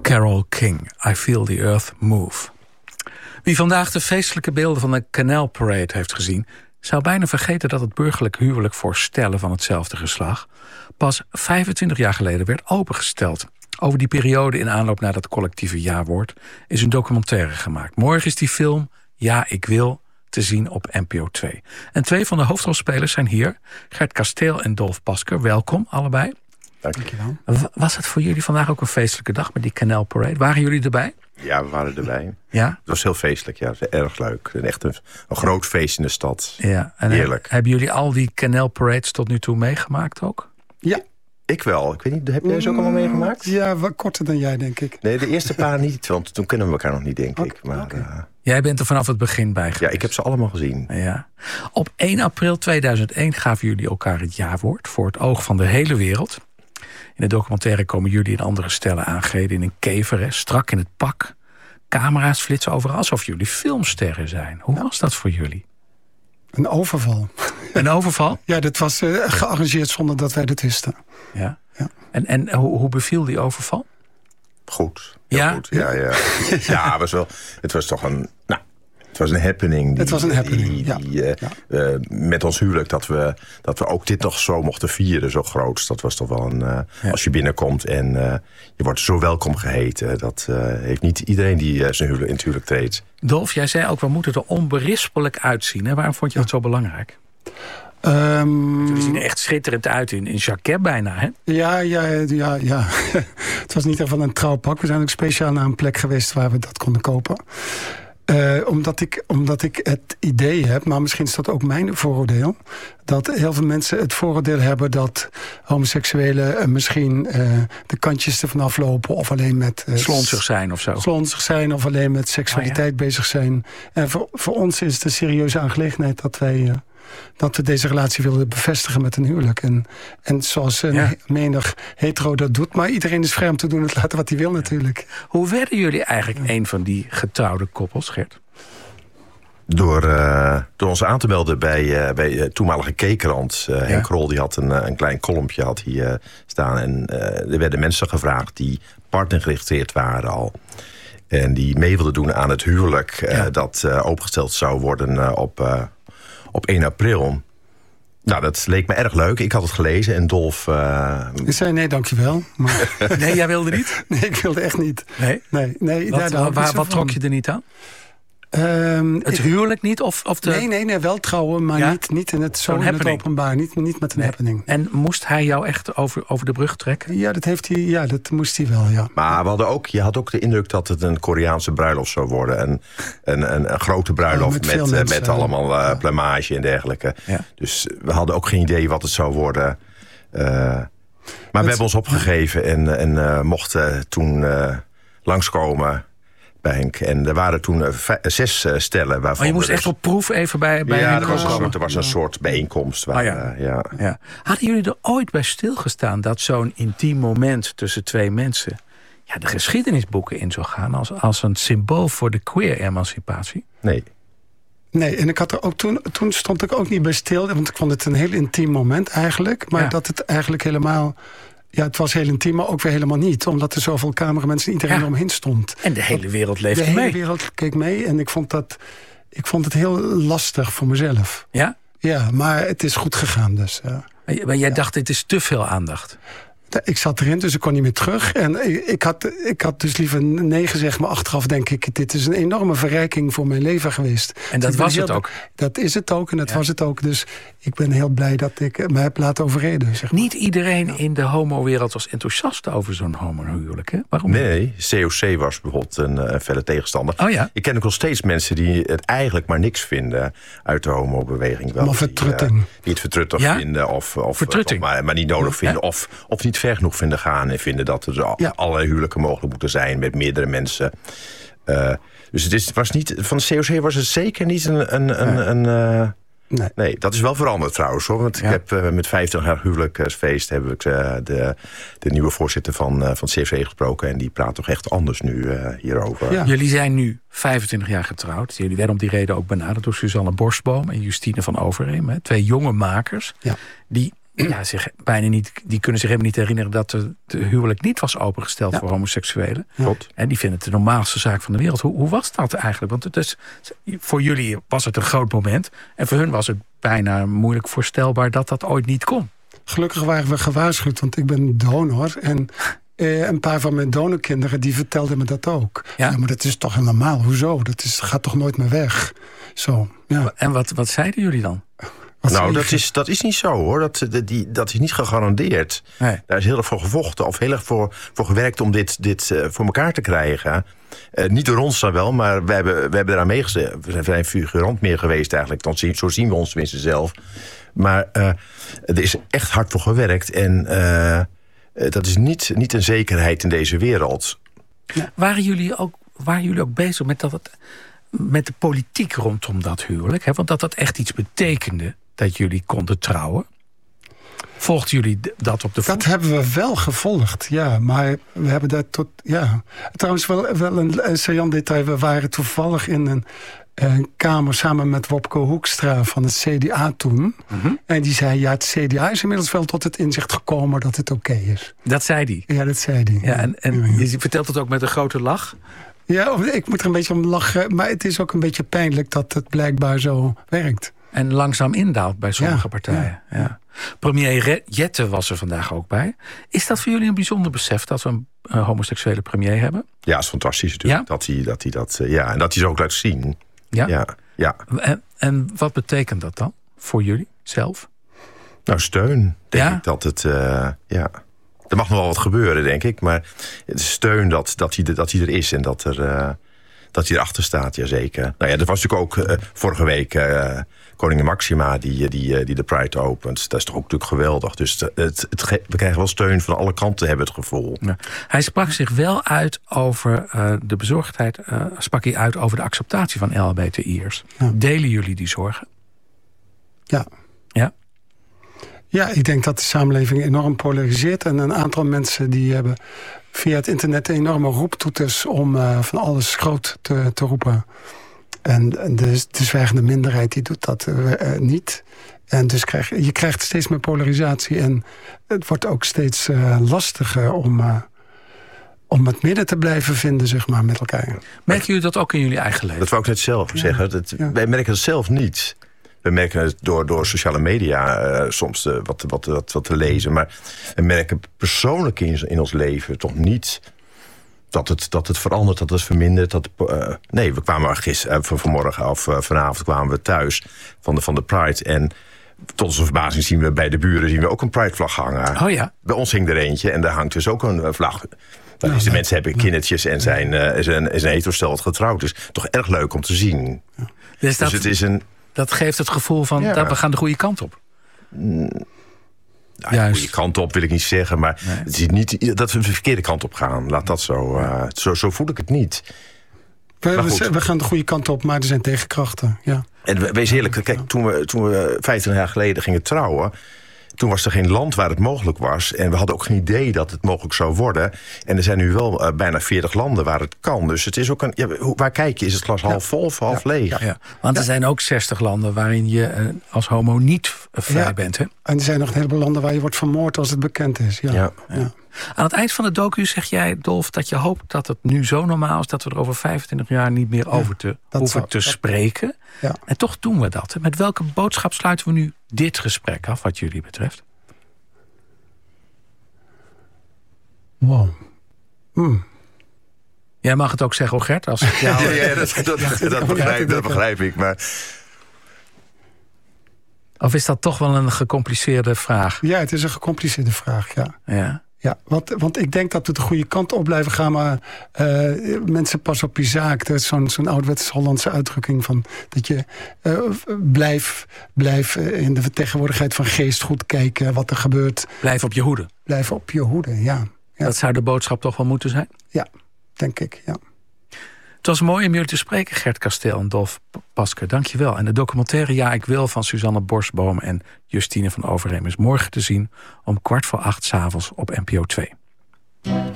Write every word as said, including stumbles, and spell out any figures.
Carole King, I Feel the Earth Move. Wie vandaag de feestelijke beelden van de Canal Parade heeft gezien, zou bijna vergeten dat het burgerlijk huwelijk voor stellen van hetzelfde geslacht pas vijfentwintig jaar geleden werd opengesteld. Over die periode in aanloop naar dat collectieve ja-woord is een documentaire gemaakt. Morgen is die film Ja, ik wil te zien op N P O twee. En twee van de hoofdrolspelers zijn hier, Gert Kasteel en Dolf Pasker. Welkom, allebei. Dankjewel. Was het voor jullie vandaag ook een feestelijke dag met die Canal Parade? Waren jullie erbij? Ja, we waren erbij. Ja? Het was heel feestelijk, ja. Het was erg leuk. Echt een, een groot feest in de stad. Ja. En heerlijk. Hebben jullie al die Canal Parades tot nu toe meegemaakt ook? Ja. Ik wel. Ik weet niet, heb jij ze ook allemaal meegemaakt? Ja, wat korter dan jij, denk ik. Nee, de eerste paar niet, want toen kennen we elkaar nog niet, denk okay, ik. Maar, okay. uh, Jij bent er vanaf het begin bij geweest. Ja, ik heb ze allemaal gezien. Ja. Op één april tweeduizend één gaven jullie elkaar het ja-woord voor het oog van de hele wereld. In de documentaire komen jullie en andere stellen aangereden in een kever, hè, strak in het pak. Camera's flitsen overal, alsof jullie filmsterren zijn. Hoe was dat voor jullie? Een overval. Een overval? Ja, dat was uh, gearrangeerd zonder dat wij dat wisten. Ja. Ja. En, en hoe, hoe beviel die overval? Goed. Heel ja? goed. Ja, ja. ja het, was wel, het was toch een... Nou, het was een happening. Die, het was een happening, die, ja. Die, uh, ja. uh, met ons huwelijk, dat we, dat we ook dit nog zo mochten vieren, zo groot. Dat was toch wel een... Uh, ja. Als je binnenkomt en uh, je wordt zo welkom geheten. Dat uh, heeft niet iedereen die uh, zijn huwelijk, in het huwelijk treedt. Dolf, jij zei ook, we moeten er onberispelijk uitzien. Hè? Waarom vond je dat zo belangrijk? Um, Jullie zien er echt schitterend uit in, in jacket bijna, hè? Ja, ja, ja, ja. Het was niet even een trouwpak. We zijn ook speciaal naar een plek geweest waar we dat konden kopen. Uh, omdat, ik, omdat ik het idee heb, maar misschien is dat ook mijn vooroordeel, dat heel veel mensen het vooroordeel hebben dat homoseksuelen uh, misschien uh, de kantjes ervan aflopen of alleen met uh, slonzig zijn of zo. Slonzig zijn of alleen met seksualiteit oh, ja. bezig zijn. En voor, voor ons is het een serieuze aangelegenheid dat wij uh, dat we deze relatie wilden bevestigen met een huwelijk. En, en zoals een ja. menig hetero dat doet. Maar iedereen is vrij om te doen het laten wat hij wil natuurlijk. Hoe werden jullie eigenlijk een van die getrouwde koppels, Gert? Door, uh, door ons aan te melden bij, uh, bij uh, toenmalige Keekrand. Uh, ja. Henk Krol die had een, een klein kolompje had hier uh, staan. En uh, er werden mensen gevraagd die partnergeregistreerd waren al. En die mee wilden doen aan het huwelijk. Uh, ja. Dat uh, opengesteld zou worden uh, op... Uh, Op één april. Nou, dat leek me erg leuk. Ik had het gelezen en Dolf... Uh... Ik zei nee, dankjewel. Maar... nee, jij wilde niet? Nee, ik wilde echt niet. Nee? nee, nee wat daar, waar, wat trok je er niet aan? Um, het huwelijk niet? Of, of de... Nee, nee, nee, wel trouwen, maar ja? niet, niet in het, zo in het openbaar. Niet, niet met een nee. happening. En moest hij jou echt over, over de brug trekken? Ja, dat, heeft hij, ja, dat moest hij wel, ja. Maar we hadden ook, je had ook de indruk dat het een Koreaanse bruiloft zou worden. Een, een, een, een grote bruiloft oh, met, met, mensen, met allemaal uh, ja. plamage en dergelijke. Ja. Dus we hadden ook geen idee wat het zou worden. Uh, maar het, we hebben ons opgegeven en, en uh, mochten toen uh, langskomen... bij Henk. En er waren toen uh, v- zes uh, stellen. Waarvan maar je moest dus... echt op proef even bij, bij ja, Henk er was, komen? een, er was een soort bijeenkomst. Waar, oh, ja. Uh, ja. Ja. Hadden jullie er ooit bij stilgestaan dat zo'n intiem moment tussen twee mensen... ja, de geschiedenisboeken in zou gaan als, als een symbool voor de queer-emancipatie? Nee. Nee, en ik had er ook toen, toen stond ik ook niet bij stil, want ik vond het een heel intiem moment eigenlijk. Maar ja. dat het eigenlijk helemaal... Ja, het was heel intiem, maar ook weer helemaal niet. Omdat er zoveel cameramensen en iedereen ja. omheen stond. En de hele wereld leefde mee. De mee. hele wereld keek mee en ik vond, dat, ik vond het heel lastig voor mezelf. Ja? Ja, maar het is goed gegaan dus. Ja. Maar jij ja. dacht, dit is te veel aandacht. Ik zat erin, dus ik kon niet meer terug. En ik had, ik had dus liever nee gezegd, maar achteraf denk ik... dit is een enorme verrijking voor mijn leven geweest. En dat dus was heel, het ook? Dat is het ook en dat ja. was het ook. Dus ik ben heel blij dat ik me heb laten overreden. Zeg maar. Niet iedereen ja. in de homo-wereld was enthousiast over zo'n homo-huwelijk, hè? Waarom? Nee, C O C was bijvoorbeeld een uh, verre tegenstander. Oh ja? Ik ken ook nog steeds mensen die het eigenlijk maar niks vinden... uit de homo-beweging. Wel, maar vertrutting. Die, uh, die het vertruttig ja? vinden of, of, vertrutting. of maar, maar niet nodig ja? vinden... Of, of niet ver genoeg vinden gaan en vinden dat er ja. allerlei huwelijken mogelijk moeten zijn met meerdere mensen. Uh, dus het, is, het was niet, van de C O C was het zeker niet een... een, een, nee. een uh, nee. nee, dat is wel veranderd trouwens. Hoor, want ja. ik heb uh, met vijftig jaar huwelijksfeest... heb ik uh, de, de nieuwe voorzitter van, uh, van het C O C gesproken... en die praat toch echt anders nu uh, hierover. Ja. Jullie zijn nu vijfentwintig jaar getrouwd. Jullie werden om die reden ook benaderd door Suzanne Borstboom... en Justine van Overheem. Hè, twee jonge makers... Ja. die ja, zich bijna niet, die kunnen zich helemaal niet herinneren dat de, de huwelijk niet was opengesteld ja. voor homoseksuelen. Klopt. En die vinden het de normaalste zaak van de wereld. Hoe, hoe was dat eigenlijk? Want het is, voor jullie was het een groot moment. En voor hun was het bijna moeilijk voorstelbaar dat dat ooit niet kon. Gelukkig waren we gewaarschuwd, want ik ben donor. En eh, een paar van mijn donorkinderen die vertelden me dat ook. Ja, ja maar dat is toch normaal? Hoezo? Dat is, gaat toch nooit meer weg? Zo, ja. En wat, wat zeiden jullie dan? Wat nou, dat is, dat is niet zo, hoor. Dat, die, dat is niet gegarandeerd. Nee. Daar is heel erg voor gevochten of heel erg voor, voor gewerkt om dit, dit uh, voor elkaar te krijgen. Uh, niet door ons dan wel, maar we hebben, we hebben eraan meegezet. We zijn figurant meer geweest eigenlijk. Dan zien, zo zien we ons tenminste zelf. Maar uh, er is echt hard voor gewerkt. En uh, dat is niet, niet een zekerheid in deze wereld. Ja. Waren jullie ook, waren jullie ook bezig met, dat het, met de politiek rondom dat huwelijk? Hè? Want dat dat echt iets betekende dat jullie konden trouwen. Volgden jullie dat op de voet? Dat hebben we wel gevolgd, ja. Maar we hebben daar tot... ja. Trouwens, wel, wel een, een saillant detail. We waren toevallig in een, een kamer samen met Wopke Hoekstra van het C D A toen. Mm-hmm. En die zei, ja, het C D A is inmiddels wel tot het inzicht gekomen dat het oké okay is. Dat zei die? Ja, dat zei die. Ja, en en je vertelt het ook met een grote lach? Ja, ik moet er een beetje om lachen. Maar het is ook een beetje pijnlijk dat het blijkbaar zo werkt. En langzaam indaalt bij sommige ja, partijen. Ja, ja. Premier Jette was er vandaag ook bij. Is dat voor jullie een bijzonder besef dat we een uh, homoseksuele premier hebben? Ja, het is fantastisch natuurlijk. Ja? Dat hij dat, hij dat uh, ja, en dat hij ze ook laat zien. Ja? Ja, ja. En, en wat betekent dat dan voor jullie zelf? Nou, steun. Denk ja? ik dat het... Uh, ja. Er mag nog wel wat gebeuren, denk ik. Maar het is steun dat, dat, hij, dat hij er is en dat, er, uh, dat hij erachter staat, jazeker. Nou ja, er was natuurlijk ook uh, vorige week... Uh, Koningin Maxima die, die, die de Pride opent. Dat is toch ook natuurlijk geweldig. Dus het, het, het, we krijgen wel steun van alle kanten, hebben het gevoel. Ja. Hij sprak zich wel uit over uh, de bezorgdheid. Uh, sprak hij uit over de acceptatie van L H B T I'ers. Ja. Delen jullie die zorgen? Ja. Ja? Ja, ik denk dat de samenleving enorm polariseert. En een aantal mensen die hebben via het internet enorme roeptoeters om uh, van alles groot te, te roepen. En de, de zwijgende minderheid die doet dat uh, niet. En dus krijg je, je krijgt steeds meer polarisatie. En het wordt ook steeds uh, lastiger om, uh, om het midden te blijven vinden, zeg maar, met elkaar. Merken jullie dat ook in jullie eigen leven? Dat wou ik net zelf ja. zeggen. Dat, ja. Wij merken het zelf niet. We merken het door, door sociale media uh, soms uh, wat, wat, wat, wat te lezen. Maar we merken persoonlijk in, in ons leven toch niet... Dat het, dat het verandert, dat het vermindert. Dat, uh, nee, we kwamen gisteren, uh, vanmorgen of uh, vanavond kwamen we thuis van de, van de Pride. En tot onze verbazing zien we bij de buren zien we ook een Pride-vlag hangen. Oh ja? Bij ons hing er eentje en daar hangt dus ook een uh, vlag. Nou, dus de ja, mensen hebben kindertjes en zijn, uh, is een, is een hetero-stel wat getrouwd is. Toch erg leuk om te zien. Ja. Dus, dat, dus het is een... dat geeft het gevoel van, ja. dat we gaan de goede kant op. Mm. Nou, de goede kant op wil ik niet zeggen, maar nee. Het is niet dat we de verkeerde kant op gaan. Laat dat zo, uh, zo, zo voel ik het niet. We, we, we gaan de goede kant op, maar er zijn tegenkrachten. Ja. En wees eerlijk, kijk, toen we, toen we vijftien jaar geleden gingen trouwen, toen was er geen land waar het mogelijk was. En we hadden ook geen idee dat het mogelijk zou worden. En er zijn nu wel uh, bijna veertig landen waar het kan. Dus het is ook een. Ja, waar kijk je? Is het glas half ja. vol of half ja. leeg? Ja. Ja. Want er ja. zijn ook zestig landen waarin je uh, als homo niet vrij ja. bent. Hè? En er zijn nog een heleboel landen waar je wordt vermoord als het bekend is. Ja. Ja. Ja. Aan het eind van de docu zeg jij, Dolf, dat je hoopt dat het nu zo normaal is dat we er over vijfentwintig jaar niet meer ja, over te, hoeven zou, te dat, spreken. Ja. En toch doen we dat. Met welke boodschap sluiten we nu dit gesprek af, wat jullie betreft? Wow. Mm. Jij mag het ook zeggen, hoor, Gert. Als ik jou... ja, ja, dat, dat, dat, dat, begrijp, dat begrijp ik. Maar... Of is dat toch wel een gecompliceerde vraag? Ja, het is een gecompliceerde vraag, ja. Ja. Ja, want, want ik denk dat we de goede kant op blijven gaan, maar uh, mensen pas op je zaak. Dat is zo'n zo'n ouderwetse Hollandse uitdrukking van dat je uh, blijf, blijf in de vertegenwoordigheid van geest goed kijken wat er gebeurt. Blijf op je hoede. Blijf op je hoede, ja. ja. Dat zou de boodschap toch wel moeten zijn? Ja, denk ik, ja. Het was mooi om jullie te spreken, Gert Kasteel en Dolf Paske. Dank je wel. En de documentaire Ja, ik wil van Suzanne Borstboom en Justine van Overheem is morgen te zien om kwart voor acht 's avonds op N P O twee.